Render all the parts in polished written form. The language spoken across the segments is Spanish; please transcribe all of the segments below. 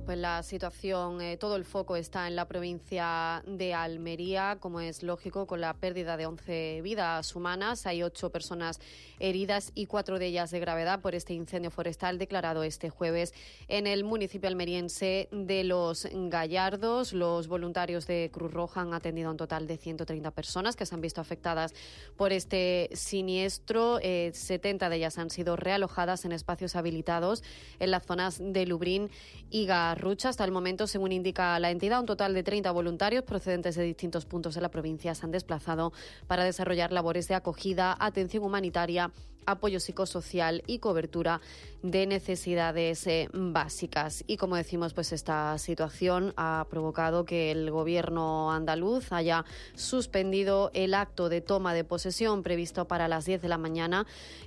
pues la situación, todo el foco está en la provincia de Almería, como es lógico, con la pérdida de 11 vidas humanas. Hay 8 personas heridas y 4 de ellas de gravedad por este incendio forestal declarado este jueves en el municipio almeriense de Los Gallardos. Los voluntarios de Cruz Roja han atendido a un total de 130 personas que se han visto afectadas por este siniestro. 70 de ellas han sido realojadas en espacios habilitados en las zonas de Lubrín y Garrucha. Hasta el momento, según indica la entidad, un total de 30 voluntarios procedentes de distintos puntos de la provincia se han desplazado para desarrollar labores de acogida, atención humanitaria, apoyo psicosocial y cobertura de necesidades básicas. Y como decimos, pues esta situación ha provocado que el gobierno andaluz haya suspendido el acto de toma de posesión previsto para las 10 de la mañana,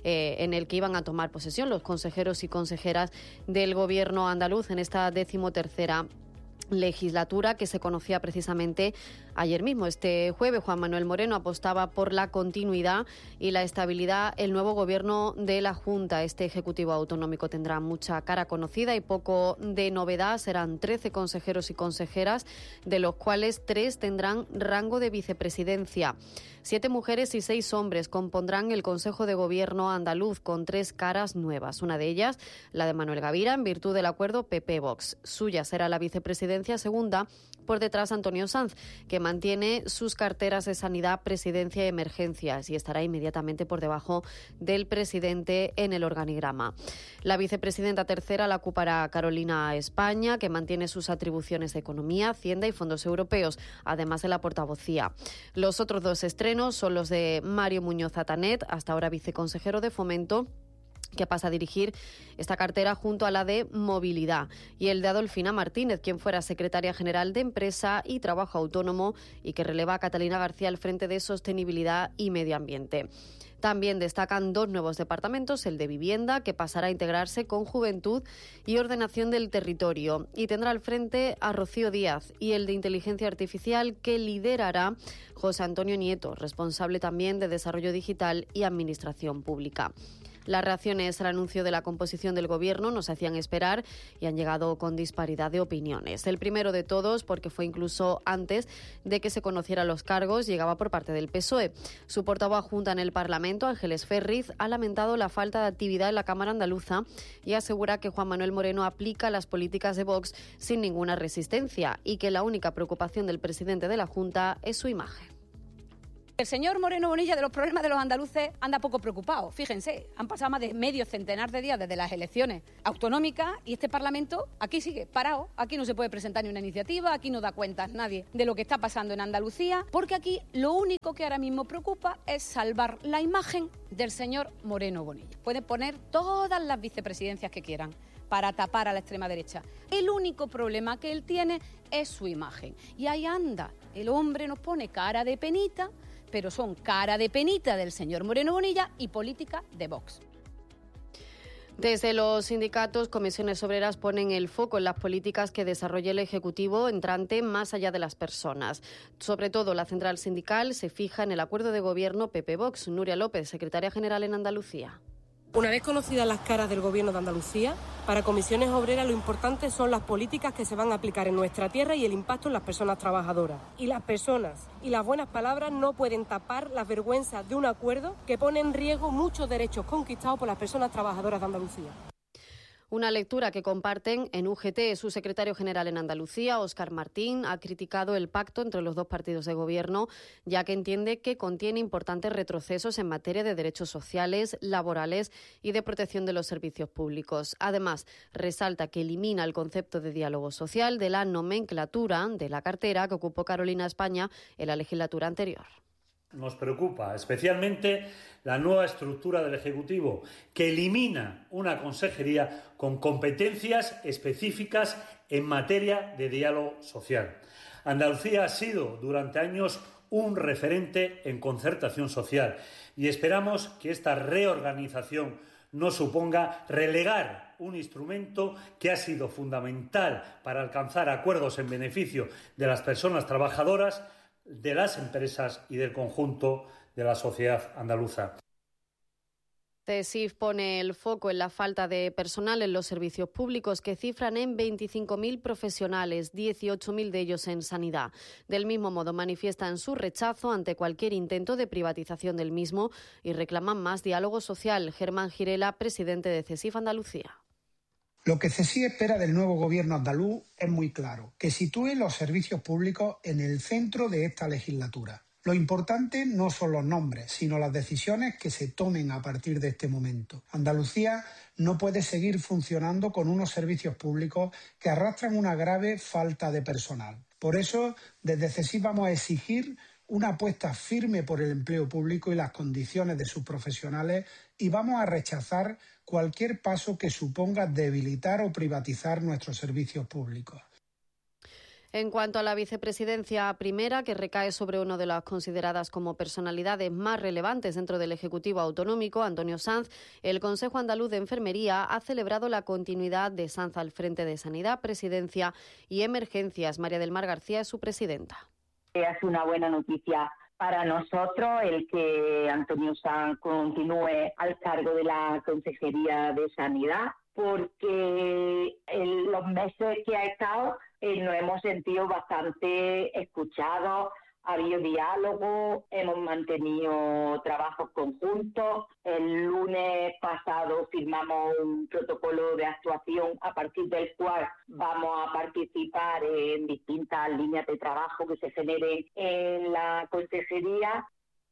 en el que iban a tomar posesión los consejeros y consejeras del gobierno andaluz en esta 13ª legislatura, que se conocía precisamente ayer mismo. Este jueves, Juan Manuel Moreno apostaba por la continuidad y la estabilidad. El nuevo gobierno de la Junta, este Ejecutivo Autonómico, tendrá mucha cara conocida y poco de novedad. Serán 13 consejeros y consejeras, de los cuales 3 tendrán rango de vicepresidencia. 7 mujeres y 6 hombres compondrán el Consejo de Gobierno andaluz, con 3 caras nuevas. Una de ellas, la de Manuel Gavira, en virtud del acuerdo PP-Vox. Suya será la vicepresidencia segunda, por detrás Antonio Sanz, que mantiene sus carteras de Sanidad, Presidencia y Emergencias, y estará inmediatamente por debajo del presidente en el organigrama. La vicepresidenta tercera la ocupará Carolina España, que mantiene sus atribuciones de Economía, Hacienda y Fondos Europeos, además de la portavocía. Los otros 2 estrenos son los de Mario Muñoz Atanet, hasta ahora viceconsejero de Fomento, que pasa a dirigir esta cartera junto a la de Movilidad, y el de Adolfina Martínez, quien fuera secretaria general de Empresa y Trabajo Autónomo y que releva a Catalina García al frente de Sostenibilidad y Medio Ambiente. También destacan 2 nuevos departamentos, el de Vivienda, que pasará a integrarse con Juventud y Ordenación del Territorio, y tendrá al frente a Rocío Díaz, y el de Inteligencia Artificial, que liderará José Antonio Nieto, responsable también de Desarrollo Digital y Administración Pública. Las reacciones al anuncio de la composición del Gobierno nos hacían esperar y han llegado con disparidad de opiniones. El primero de todos, porque fue incluso antes de que se conocieran los cargos, llegaba por parte del PSOE. Su portavoz adjunta en el Parlamento, Ángeles Ferriz, ha lamentado la falta de actividad en la Cámara andaluza y asegura que Juan Manuel Moreno aplica las políticas de Vox sin ninguna resistencia y que la única preocupación del presidente de la Junta es su imagen. El señor Moreno Bonilla de los problemas de los andaluces anda poco preocupado. Fíjense, han pasado más de medio centenar de días desde las elecciones autonómicas y este Parlamento aquí sigue parado. Aquí no se puede presentar ni una iniciativa, aquí no da cuentas nadie de lo que está pasando en Andalucía, porque aquí lo único que ahora mismo preocupa es salvar la imagen del señor Moreno Bonilla. Pueden poner todas las vicepresidencias que quieran para tapar a la extrema derecha. El único problema que él tiene es su imagen. Y ahí anda, el hombre nos pone cara de penita, pero son cara de penita del señor Moreno Bonilla y política de Vox. Desde los sindicatos, comisiones obreras ponen el foco en las políticas que desarrolle el Ejecutivo entrante más allá de las personas. Sobre todo, la central sindical se fija en el acuerdo de gobierno PP-Vox. Nuria López, secretaria general en Andalucía. Una vez conocidas las caras del Gobierno de Andalucía, para Comisiones Obreras lo importante son las políticas que se van a aplicar en nuestra tierra y el impacto en las personas trabajadoras. Y las personas y las buenas palabras no pueden tapar las vergüenzas de un acuerdo que pone en riesgo muchos derechos conquistados por las personas trabajadoras de Andalucía. Una lectura que comparten en UGT. Su secretario general en Andalucía, Óscar Martín, ha criticado el pacto entre los 2 partidos de gobierno, ya que entiende que contiene importantes retrocesos en materia de derechos sociales, laborales y de protección de los servicios públicos. Además, resalta que elimina el concepto de diálogo social de la nomenclatura de la cartera que ocupó Carolina España en la legislatura anterior. Nos preocupa especialmente la nueva estructura del Ejecutivo, que elimina una consejería con competencias específicas en materia de diálogo social. Andalucía ha sido durante años un referente en concertación social y esperamos que esta reorganización no suponga relegar un instrumento que ha sido fundamental para alcanzar acuerdos en beneficio de las personas trabajadoras, de las empresas y del conjunto de la sociedad andaluza. CESIF pone el foco en la falta de personal en los servicios públicos, que cifran en 25.000 profesionales, 18.000 de ellos en sanidad. Del mismo modo, manifiestan su rechazo ante cualquier intento de privatización del mismo y reclaman más diálogo social. Germán Girela, presidente de CESIF Andalucía. Lo que CESIF espera del nuevo gobierno andaluz es muy claro: que sitúe los servicios públicos en el centro de esta legislatura. Lo importante no son los nombres, sino las decisiones que se tomen a partir de este momento. Andalucía no puede seguir funcionando con unos servicios públicos que arrastran una grave falta de personal. Por eso, desde CESIF vamos a exigir una apuesta firme por el empleo público y las condiciones de sus profesionales, y vamos a rechazar cualquier paso que suponga debilitar o privatizar nuestros servicios públicos. En cuanto a la vicepresidencia primera, que recae sobre una de las consideradas como personalidades más relevantes dentro del Ejecutivo Autonómico, Antonio Sanz, el Consejo Andaluz de Enfermería ha celebrado la continuidad de Sanz al frente de Sanidad, Presidencia y Emergencias. María del Mar García es su presidenta. Es una buena noticia para nosotros el que Antonio Sanz continúe al cargo de la Consejería de Sanidad, porque en los meses que ha estado nos hemos sentido bastante escuchados, ha habido diálogo, hemos mantenido trabajos conjuntos. El lunes pasado firmamos un protocolo de actuación a partir del cual vamos a participar en distintas líneas de trabajo que se generen en la consejería.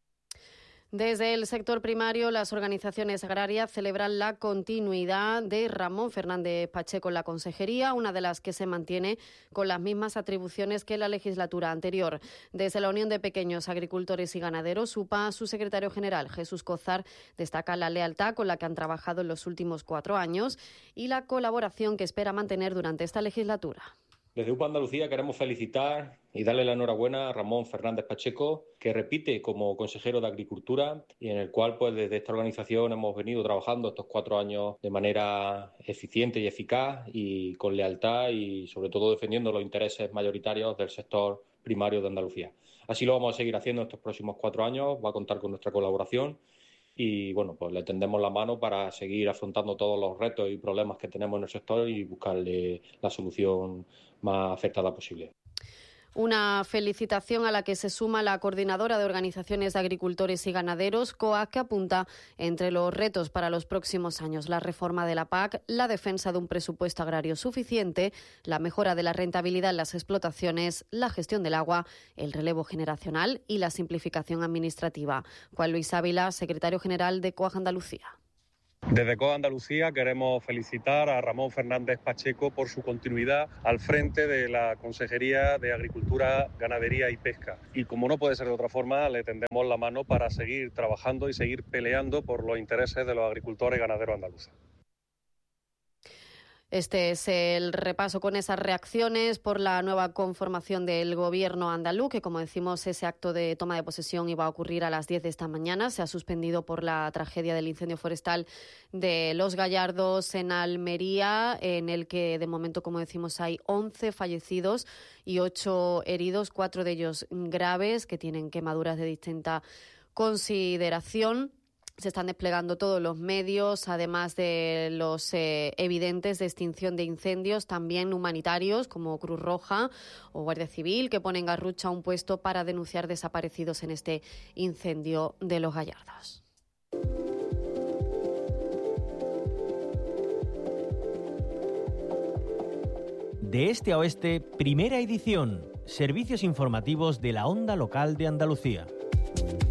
Desde el sector primario, las organizaciones agrarias celebran la continuidad de Ramón Fernández Pacheco en la consejería, una de las que se mantiene con las mismas atribuciones que la legislatura anterior. Desde la Unión de Pequeños Agricultores y Ganaderos, UPA, su secretario general, Jesús Cozar, destaca la lealtad con la que han trabajado en los últimos 4 años y la colaboración que espera mantener durante esta legislatura. Desde UPA Andalucía queremos felicitar y darle la enhorabuena a Ramón Fernández Pacheco, que repite como consejero de Agricultura y en el cual pues desde esta organización hemos venido trabajando estos 4 años de manera eficiente y eficaz y con lealtad y sobre todo defendiendo los intereses mayoritarios del sector primario de Andalucía. Así lo vamos a seguir haciendo estos próximos 4 años, va a contar con nuestra colaboración. Y bueno, pues le tendemos la mano para seguir afrontando todos los retos y problemas que tenemos en el sector y buscarle la solución más acertada posible. Una felicitación a la que se suma la coordinadora de organizaciones de agricultores y ganaderos, COAG, que apunta entre los retos para los próximos años la reforma de la PAC, la defensa de un presupuesto agrario suficiente, la mejora de la rentabilidad en las explotaciones, la gestión del agua, el relevo generacional y la simplificación administrativa. Juan Luis Ávila, secretario general de COAG Andalucía. Desde COAG Andalucía queremos felicitar a Ramón Fernández Pacheco por su continuidad al frente de la Consejería de Agricultura, Ganadería y Pesca. Y como no puede ser de otra forma, le tendemos la mano para seguir trabajando y seguir peleando por los intereses de los agricultores y ganaderos andaluces. Este es el repaso con esas reacciones por la nueva conformación del gobierno andaluz, que como decimos, ese acto de toma de posesión iba a ocurrir a las 10 de esta mañana. Se ha suspendido por la tragedia del incendio forestal de Los Gallardos en Almería, en el que de momento, como decimos, hay 11 fallecidos y 8 heridos, 4 de ellos graves, que tienen quemaduras de distinta consideración. Se están desplegando todos los medios, además de los evidentes de extinción de incendios, también humanitarios como Cruz Roja o Guardia Civil, que ponen garrucha a un puesto para denunciar desaparecidos en este incendio de Los Gallardos. De este a oeste, primera edición. Servicios informativos de la Onda Local de Andalucía.